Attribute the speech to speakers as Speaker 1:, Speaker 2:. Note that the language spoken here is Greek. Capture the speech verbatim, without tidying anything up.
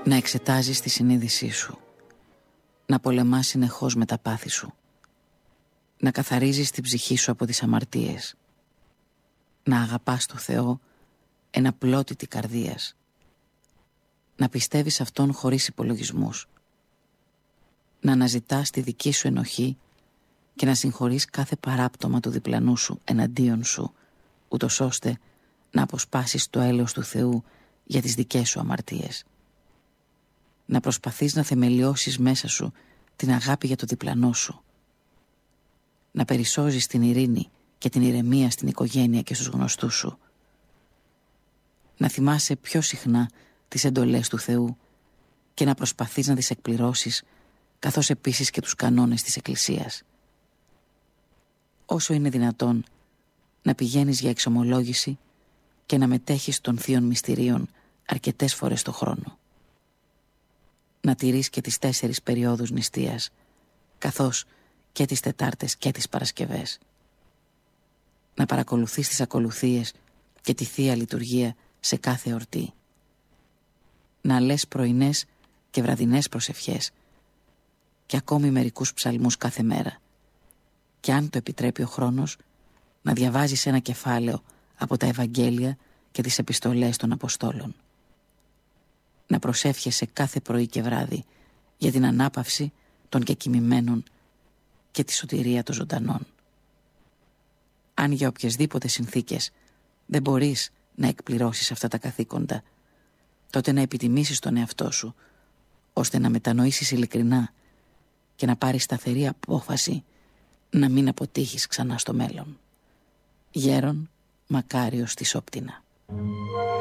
Speaker 1: Να εξετάζεις τη συνείδησή σου, να πολεμάς συνεχώς με τα πάθη σου, να καθαρίζεις την ψυχή σου από τις αμαρτίες, να αγαπάς το Θεό εν απλότητη καρδίας, να πιστεύεις Αυτόν χωρίς υπολογισμούς, να αναζητάς τη δική σου ενοχή και να συγχωρείς κάθε παράπτωμα του διπλανού σου εναντίον σου, ούτως ώστε να αποσπάσεις το έλεος του Θεού για τις δικές σου αμαρτίες. Να προσπαθείς να θεμελιώσεις μέσα σου την αγάπη για το διπλανό σου. Να περισσώζεις την ειρήνη και την ηρεμία στην οικογένεια και στους γνωστούς σου. Να θυμάσαι πιο συχνά τις εντολές του Θεού και να προσπαθείς να τις εκπληρώσεις, καθώς επίσης και τους κανόνες της Εκκλησίας. Όσο είναι δυνατόν, να πηγαίνεις για εξομολόγηση και να μετέχεις των θείων μυστηρίων αρκετές φορές το χρόνο. Να τηρείς και τις τέσσερις περιόδους νηστείας, καθώς και τις Τετάρτες και τις Παρασκευές. Να παρακολουθείς τις ακολουθίες και τη Θεία Λειτουργία σε κάθε εορτή. Να λες πρωινές και βραδινές προσευχές και ακόμη μερικούς ψαλμούς κάθε μέρα. Και αν το επιτρέπει ο χρόνος, να διαβάζεις ένα κεφάλαιο από τα Ευαγγέλια και τις επιστολές των Αποστόλων. Να προσεύχεσαι κάθε πρωί και βράδυ για την ανάπαυση των κεκοιμημένων και τη σωτηρία των ζωντανών. Αν για οποιασδήποτε συνθήκες δεν μπορείς να εκπληρώσεις αυτά τα καθήκοντα, τότε να επιτιμήσεις τον εαυτό σου, ώστε να μετανοήσεις ειλικρινά και να πάρεις σταθερή απόφαση να μην αποτύχεις ξανά στο μέλλον. Γέρον Μακάριος της Όπτινα.